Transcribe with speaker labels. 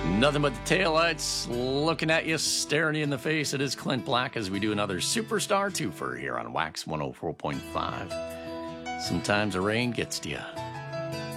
Speaker 1: Nothing but the taillights looking at you, staring you in the face. It is Clint Black as we do another Superstar Twofer here on Wax 104.5. Sometimes the rain gets to you.